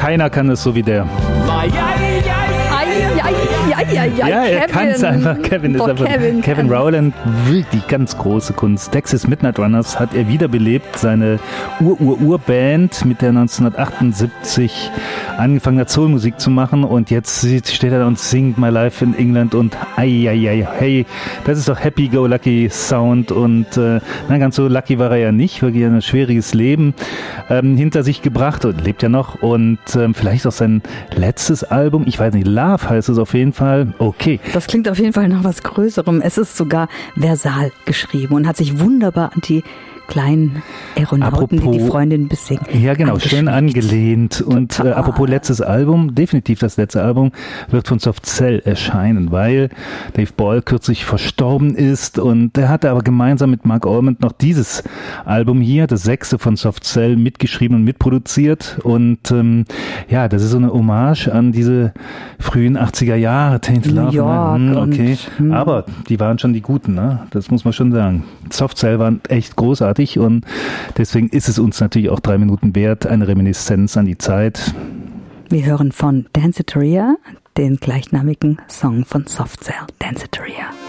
keiner kann es so wie der. Ja, er kann es einfach. Kevin Rowland, wirklich ganz große Kunst. Texas Midnight Runners hat er wiederbelebt. Seine Ur-Band, mit der 1978 angefangen hat, Soulmusik zu machen. Und jetzt steht er da und singt My Life in England und hey, das ist doch Happy-Go-Lucky Sound. Und ganz so lucky war er ja nicht. Wirklich ein schwieriges Leben hinter sich gebracht und lebt ja noch. Und vielleicht auch sein letztes Album, ich weiß nicht, Love heißt es auf jeden Fall. Okay. Das klingt auf jeden Fall nach was Größerem. Es ist sogar versal geschrieben und hat sich wunderbar an die kleinen Aeronauten, die Freundin besingen. Ja, genau, schön angelehnt. Und apropos letztes Album, definitiv das letzte Album, wird von Soft Cell erscheinen, weil Dave Ball kürzlich verstorben ist und er hatte aber gemeinsam mit Mark Almond noch dieses Album hier, das 6. von Soft Cell, mitgeschrieben und mitproduziert und das ist so eine Hommage an diese frühen 80er Jahre, Tainted Love. New York okay. Aber die waren schon die Guten, ne? Das muss man schon sagen. Soft Cell waren echt großartig. Und deswegen ist es uns natürlich auch 3 Minuten wert, eine Reminiszenz an die Zeit. Wir hören von Danceteria den gleichnamigen Song von Soft Cell, Danceteria.